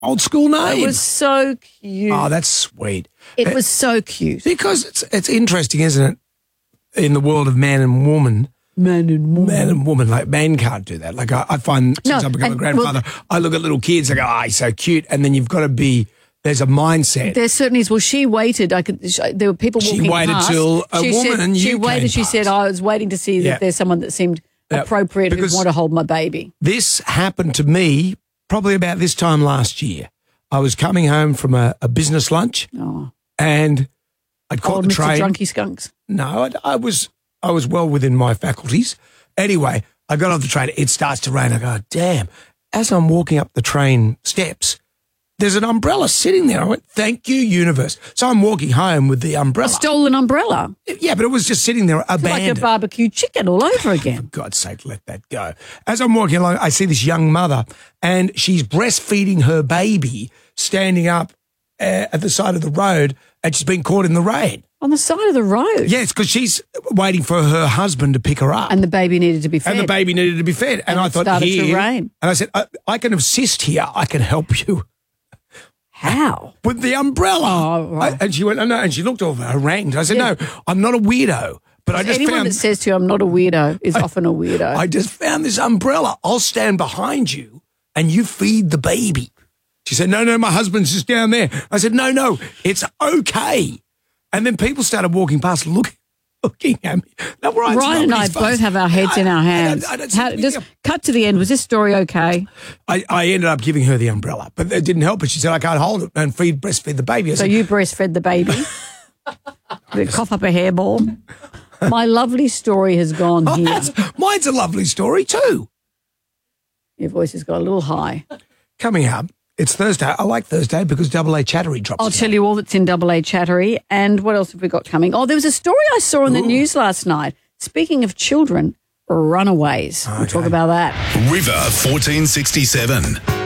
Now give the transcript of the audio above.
Old school name. It was so cute. Oh, that's sweet. It was so cute. Because it's interesting, isn't it, in the world of man and woman. Man and woman. Like, man can't do that. Like, I find since I've become a grandfather, I look at little kids, I go, he's so cute. And then you've got to be, there's a mindset. There certainly is. Well, she waited. There were people walking past. She waited till a woman and you came She past. said, I was waiting to see that there's someone that seemed appropriate who wanted to hold my baby. This happened to me probably about this time last year. I was coming home from a business lunch and I'd caught the train. Mr. Drunky Skunks. No, I was well within my faculties. Anyway, I got off the train. It starts to rain. I go, damn. As I'm walking up the train steps, there's an umbrella sitting there. I went, thank you, universe. So I'm walking home with the umbrella. A stolen umbrella? Yeah, but it was just sitting there abandoned. Like a barbecue chicken all over again. For God's sake, let that go. As I'm walking along, I see this young mother and she's breastfeeding her baby standing up at the side of the road and she's been caught in the rain. On the side of the road? Yes, because she's waiting for her husband to pick her up. And the baby needed to be fed. And I thought, started to rain. And I said, I can assist here. I can help you. How? With the umbrella. Oh, right. And she went, no, and she looked over harangued. I said, no, I'm not a weirdo. But I just anyone that says to you, I'm not a weirdo, is often a weirdo. I just found this umbrella. I'll stand behind you and you feed the baby. She said, no, my husband's just down there. I said, no, it's okay. And then people started walking past looking at me. Now, Ryan and I both have our heads in our hands. Just cut to the end. Was this story okay? I ended up giving her the umbrella, but it didn't help her. She said, I can't hold it and breastfeed the baby. So you breastfed the baby? Cough up a hairball? My lovely story has gone here. Mine's a lovely story too. Your voice has got a little high. Coming up, it's Thursday. I like Thursday because Double A Chattery drops. I'll tell you all that's in Double A Chattery. And what else have we got coming? Oh, there was a story I saw on the news last night. Speaking of children, runaways. We'll talk about that. River 1467.